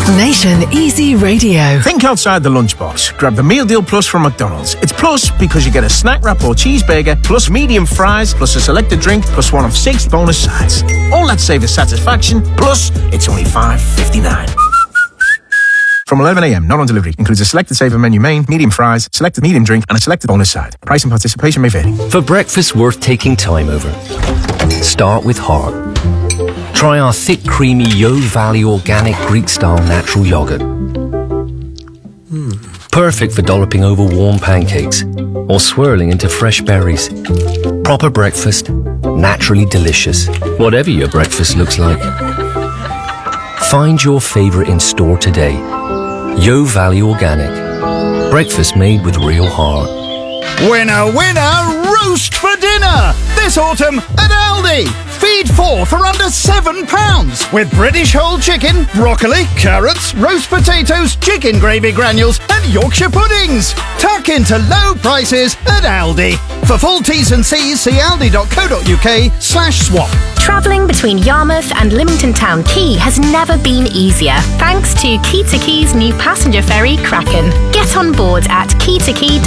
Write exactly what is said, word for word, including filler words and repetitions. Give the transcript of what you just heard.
Nation Easy Radio. Think outside the lunchbox. Grab the Meal Deal Plus from McDonald's. It's plus because you get a snack wrap or cheeseburger, plus medium fries, plus a selected drink, plus one of six bonus sides. All that saver satisfaction, plus it's only five fifty-nine. From eleven a m, not on delivery. Includes a selected saver menu main, medium fries, selected medium drink, and a selected bonus side. Price and participation may vary. For breakfast worth taking time over, start with heart. Try our thick, creamy Yo Valley organic Greek-style natural yogurt. Mm. Perfect for dolloping over warm pancakes or swirling into fresh berries. Proper breakfast, naturally delicious, whatever your breakfast looks like. Find your favourite in store today. Yo Valley Organic. Breakfast made with real heart. Winner, winner, roast for dinner! This autumn at Aldi. Feed four for under seven pounds with British whole chicken, broccoli, carrots, roast potatoes, chicken gravy granules and Yorkshire puddings. Tuck into low prices at Aldi. For full T's and C's, see aldi.co.uk slash swap. Travelling between Yarmouth and Lymington Town Quay has never been easier, thanks to Key to Key's new passenger ferry, Kraken. Get on board at key to key